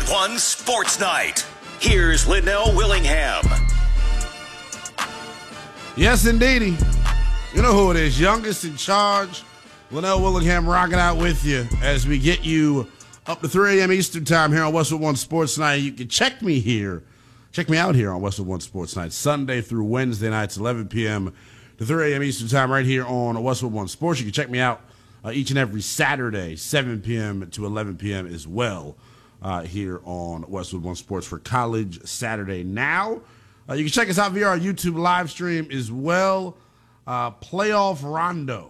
1 Sports Night. Here's Linnell Willingham. Yes, indeedy. You know who it is. Youngest in charge. Linnell Willingham rocking out with you as we get you up to 3 a.m. Eastern time here on Westwood One Sports Night. You can check me out here on Westwood One Sports Night, Sunday through Wednesday nights, 11 p.m. to 3 a.m. Eastern time right here on Westwood One Sports. You can check me out each and every Saturday, 7 p.m. to 11 p.m. as well here on Westwood One Sports for College Saturday Now. You can check us out via our YouTube live stream as well. Playoff Rondo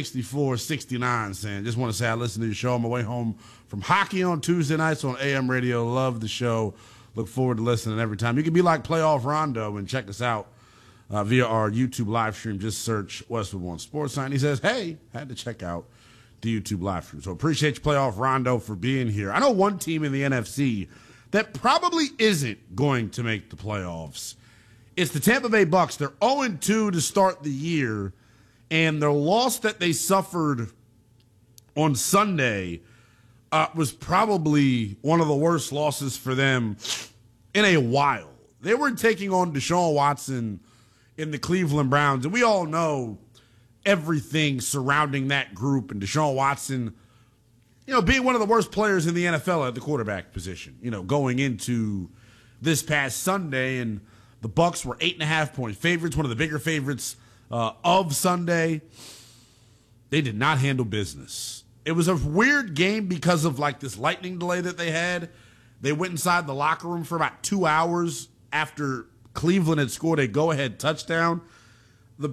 64-69 saying, just want to say I listened to your show on my way home from hockey on Tuesday nights on AM radio. Love the show. Look forward to listening every time. You can be like Playoff Rondo and check us out via our YouTube live stream. Just search Westwood One Sports Night. And he says, hey, had to check out the YouTube live stream. So appreciate you, Playoff Rondo, for being here. I know one team in the NFC that probably isn't going to make the playoffs. It's the Tampa Bay Bucks. They're 0-2 to start the year, and their loss that they suffered on Sunday was probably one of the worst losses for them in a while. They were taking on Deshaun Watson in the Cleveland Browns, and we all know everything surrounding that group and Deshaun Watson, being one of the worst players in the NFL at the quarterback position, going into this past Sunday. And the Bucks were 8.5-point favorites, one of the bigger favorites of Sunday. They did not handle business. It was a weird game because of this lightning delay that they had. They went inside the locker room for about 2 hours after Cleveland had scored a go-ahead touchdown. The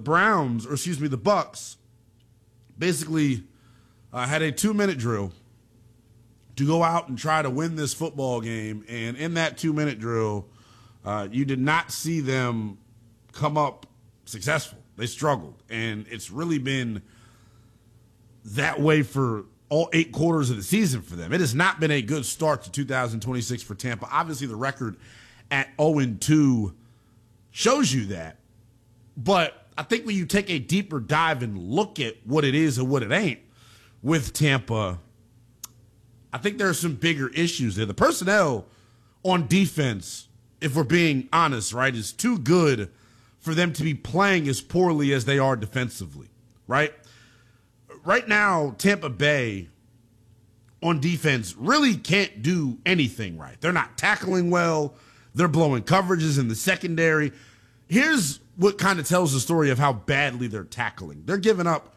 Bucks basically had a 2-minute drill to go out and try to win this football game. And in that 2-minute drill, you did not see them come up successful. They struggled. And it's really been that way for all 8 quarters of the season for them. It has not been a good start to 2026 for Tampa. Obviously, the record at 0-2 shows you that. But I think when you take a deeper dive and look at what it is and what it ain't with Tampa, I think there are some bigger issues there. The personnel on defense, if we're being honest, right, is too good for them to be playing as poorly as they are defensively, right? Right now, Tampa Bay on defense really can't do anything right. They're not tackling well. They're blowing coverages in the secondary. Here's what kind of tells the story of how badly they're tackling. They've given up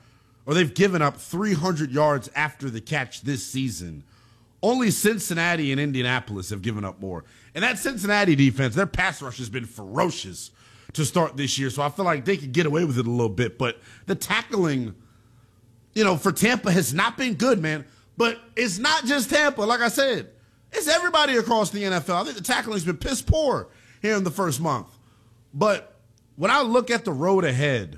300 yards after the catch this season. Only Cincinnati and Indianapolis have given up more. And that Cincinnati defense, their pass rush has been ferocious to start this year. So I feel like they could get away with it a little bit. But the tackling, for Tampa has not been good, man. But it's not just Tampa. Like I said, it's everybody across the NFL. I think the tackling's been piss poor here in the first month. But when I look at the road ahead,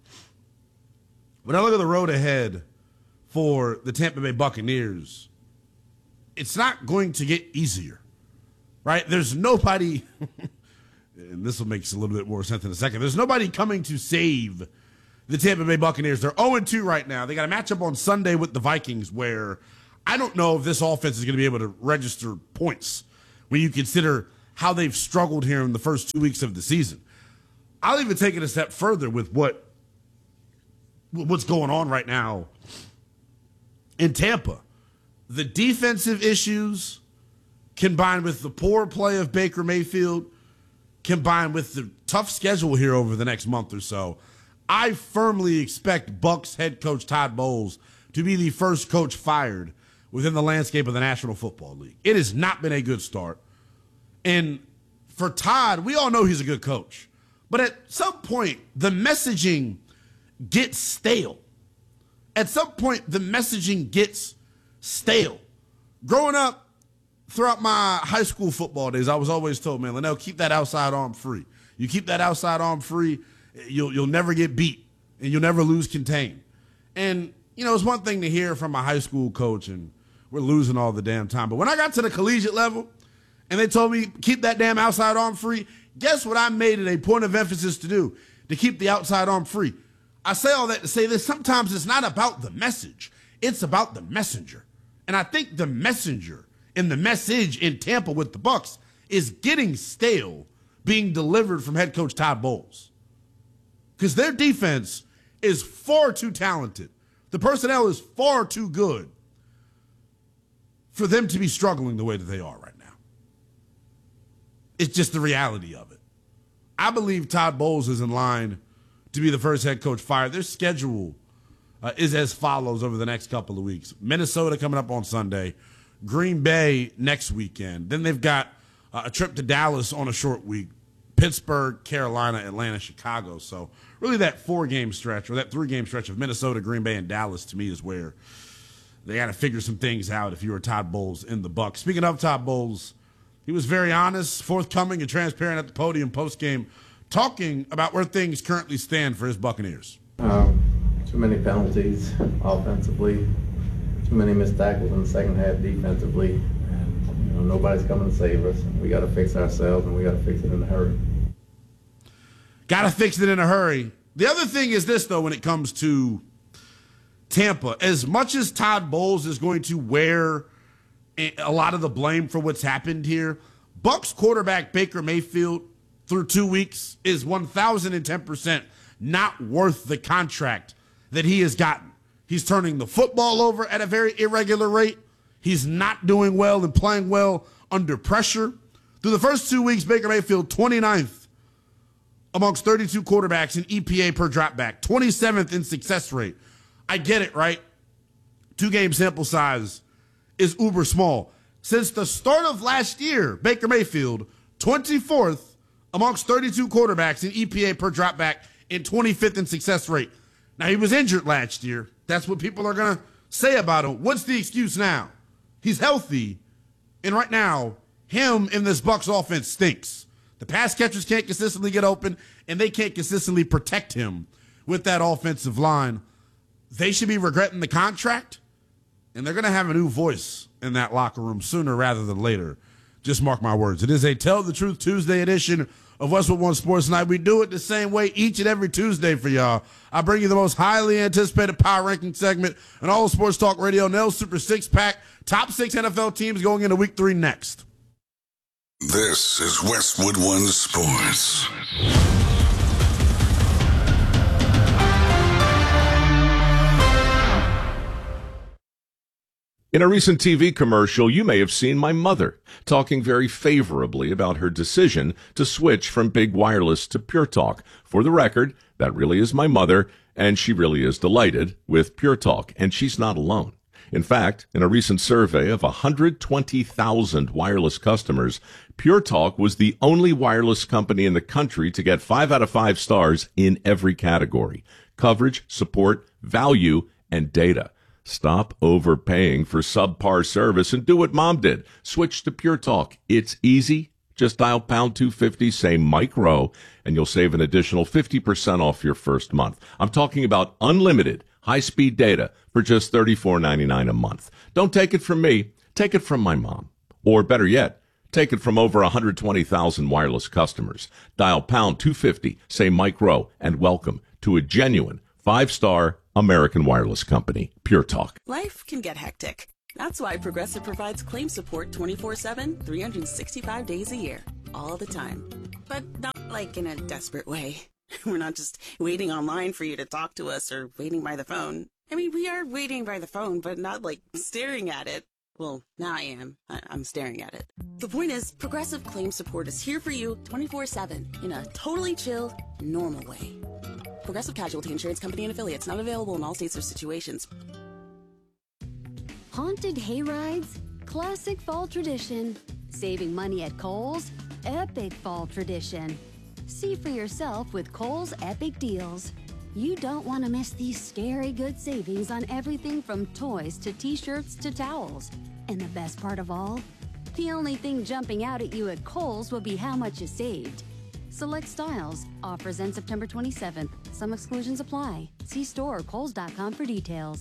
for the Tampa Bay Buccaneers, it's not going to get easier, right? There's nobody, and this will make a little bit more sense in a second. There's nobody coming to save the Tampa Bay Buccaneers. They're 0-2 right now. They got a matchup on Sunday with the Vikings where I don't know if this offense is going to be able to register points when you consider how they've struggled here in the first 2 weeks of the season. I'll even take it a step further with what's going on right now in Tampa. The defensive issues combined with the poor play of Baker Mayfield, combined with the tough schedule here over the next month or so, I firmly expect Bucs head coach Todd Bowles to be the first coach fired within the landscape of the National Football League. It has not been a good start. And for Todd, we all know he's a good coach. But at some point, the messaging gets stale. At some point, the messaging gets stale. Growing up, throughout my high school football days, I was always told, man, Linnell, keep that outside arm free. You keep that outside arm free, you'll never get beat, and you'll never lose contain. And, it's one thing to hear from a high school coach, and we're losing all the damn time. But when I got to the collegiate level, and they told me, keep that damn outside arm free, guess what I made it a point of emphasis to do? To keep the outside arm free. I say all that to say this. Sometimes it's not about the message. It's about the messenger. And I think the messenger And the message in Tampa with the Bucs is getting stale being delivered from head coach Todd Bowles. Because their defense is far too talented. The personnel is far too good for them to be struggling the way that they are right now. It's just the reality of it. I believe Todd Bowles is in line to be the first head coach fired. Their schedule is as follows over the next couple of weeks. Minnesota coming up on Sunday. Green Bay next weekend. Then they've got a trip to Dallas on a short week. Pittsburgh, Carolina, Atlanta, Chicago. So really that 4-game stretch or that 3-game stretch of Minnesota, Green Bay, and Dallas to me is where they got to figure some things out if you were Todd Bowles in the Bucs. Speaking of Todd Bowles, he was very honest, forthcoming, and transparent at the podium post-game, talking about where things currently stand for his Buccaneers. Too many penalties offensively, too many missed tackles in the second half defensively, and nobody's coming to save us. And we got to fix ourselves, and we got to fix it in a hurry. Got to fix it in a hurry. The other thing is this, though, when it comes to Tampa, as much as Todd Bowles is going to wear a lot of the blame for what's happened here, Bucs quarterback Baker Mayfield through 2 weeks is 1,010% not worth the contract that he has gotten. He's turning the football over at a very irregular rate. He's not doing well and playing well under pressure. Through the first 2 weeks, Baker Mayfield 29th amongst 32 quarterbacks in EPA per dropback, 27th in success rate. I get it, right? 2-game sample size is uber small. Since the start of last year, Baker Mayfield, 24th amongst 32 quarterbacks in EPA per dropback and 25th in success rate. Now, he was injured last year. That's what people are going to say about him. What's the excuse now? He's healthy, and right now, him in this Bucs offense stinks. The pass catchers can't consistently get open, and they can't consistently protect him with that offensive line. They should be regretting the contract, and they're going to have a new voice in that locker room sooner rather than later. Just mark my words. It is a Tell the Truth Tuesday edition of Westwood One Sports Night. We do it the same way each and every Tuesday for y'all. I bring you the most highly anticipated power ranking segment in all of sports talk radio. Nell's Super Six Pack. Top 6 NFL teams going into Week 3 next. This is Westwood One Sports. In a recent TV commercial, you may have seen my mother talking very favorably about her decision to switch from big wireless to Pure Talk. For the record, that really is my mother, and she really is delighted with Pure Talk, and she's not alone. In fact, in a recent survey of 120,000 wireless customers, Pure Talk was the only wireless company in the country to get 5 out of 5 stars in every category: coverage, support, value, and data. Stop overpaying for subpar service and do what Mom did. Switch to Pure Talk. It's easy. Just dial pound 250, say Mike Rowe, and you'll save an additional 50% off your first month. I'm talking about unlimited high-speed data for just $34.99 a month. Don't take it from me. Take it from my mom. Or better yet, take it from over 120,000 wireless customers. Dial pound 250, say Mike Rowe, and welcome to a genuine 5-star American wireless company, Pure Talk. Life can get hectic. That's why Progressive provides claim support 24/7, 365 days a year, all the time. But not like in a desperate way. We're not just waiting online for you to talk to us or waiting by the phone. I mean, we are waiting by the phone, but not like staring at it. Well, now I am. I'm staring at it. The point is, Progressive claim support is here for you 24/7 in a totally chill, normal way. Progressive Casualty Insurance Company and Affiliates, not available in all states or situations. Haunted hayrides, classic fall tradition. Saving money at Kohl's, epic fall tradition. See for yourself with Kohl's Epic Deals. You don't want to miss these scary good savings on everything from toys to t-shirts to towels. And the best part of all? The only thing jumping out at you at Kohl's will be how much you saved. Select styles. Offers end September 27th. Some exclusions apply. See store or kohls.com for details.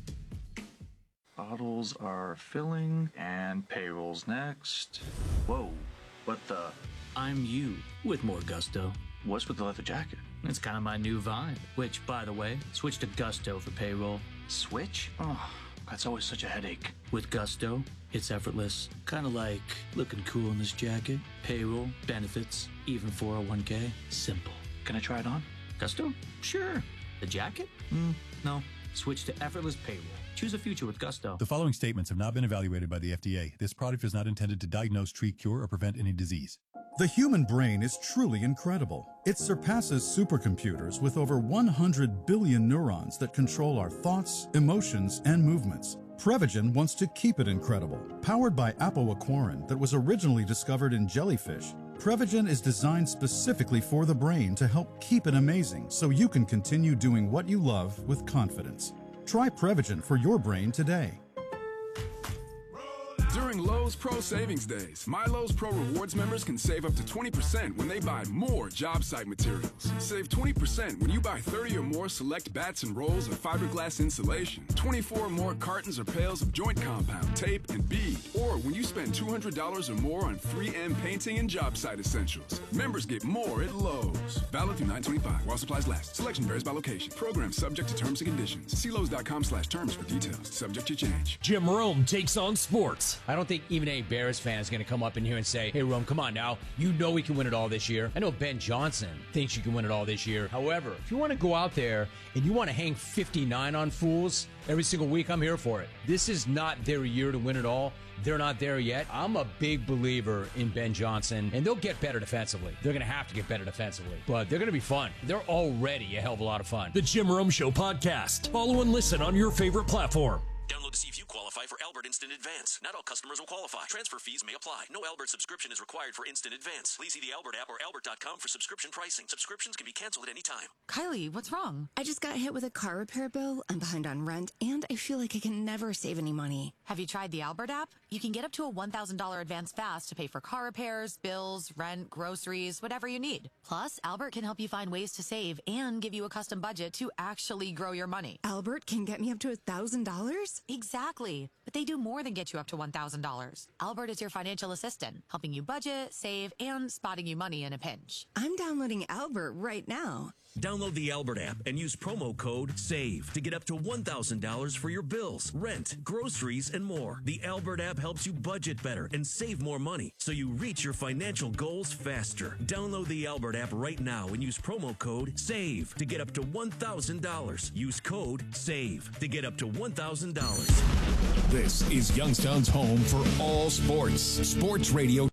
Bottles are filling and payroll's next. Whoa, what the? I'm you with more gusto. What's with the leather jacket? It's kind of my new vibe, which, by the way, switch to Gusto for payroll. Switch? Oh, That's always such a headache. With Gusto, it's effortless. Kind of like looking cool in this jacket. Payroll, benefits, even 401k. Simple. Can I try it on? Gusto? Sure. The jacket? No. Switch to effortless payroll. Choose a future with Gusto. The following statements have not been evaluated by the FDA. This product is not intended to diagnose, treat, cure, or prevent any disease. The human brain is truly incredible. It surpasses supercomputers with over 100 billion neurons that control our thoughts, emotions, and movements. Prevagen wants to keep it incredible. Powered by apoaquarin that was originally discovered in jellyfish, Prevagen is designed specifically for the brain to help keep it amazing so you can continue doing what you love with confidence. Try Prevagen for your brain today. During Lowe's Pro Savings Days, My Lowe's Pro Rewards members can save up to 20% when they buy more job site materials. Save 20% when you buy 30 or more select bats and rolls of fiberglass insulation, 24 or more cartons or pails of joint compound, tape, and bead, or when you spend $200 or more on 3M painting and job site essentials. Members get more at Lowe's. Valid through 9/25 while supplies last. Selection varies by location. Program subject to terms and conditions. See Lowe's.com/terms for details. Subject to change. Jim Rome takes on sports. I don't think even a Bears fan is going to come up in here and say, hey, Rome, come on now. You know we can win it all this year. I know Ben Johnson thinks you can win it all this year. However, if you want to go out there and you want to hang 59 on fools every single week, I'm here for it. This is not their year to win it all. They're not there yet. I'm a big believer in Ben Johnson, and they'll get better defensively. They're going to have to get better defensively, but they're going to be fun. They're already a hell of a lot of fun. The Jim Rome Show podcast. Follow and listen on your favorite platform. Download to see if you qualify for Albert Instant Advance. Not all customers will qualify. Transfer fees may apply. No Albert subscription is required for Instant Advance. Please see the Albert app or albert.com for subscription pricing. Subscriptions can be canceled at any time. Kylie, what's wrong? I just got hit with a car repair bill. I'm behind on rent, and I feel like I can never save any money. Have you tried the Albert app? You can get up to a $1,000 advance fast to pay for car repairs, bills, rent, groceries, whatever you need. Plus, Albert can help you find ways to save and give you a custom budget to actually grow your money. Albert can get me up to $1,000? Exactly. But they do more than get you up to $1,000. Albert is your financial assistant, helping you budget, save, and spotting you money in a pinch. I'm downloading Albert right now. Download the Albert app and use promo code SAVE to get up to $1,000 for your bills, rent, groceries, and more. The Albert app helps you budget better and save more money so you reach your financial goals faster. Download the Albert app right now and use promo code SAVE to get up to $1,000. Use code SAVE to get up to $1,000. This is Youngstown's home for all sports. Sports Radio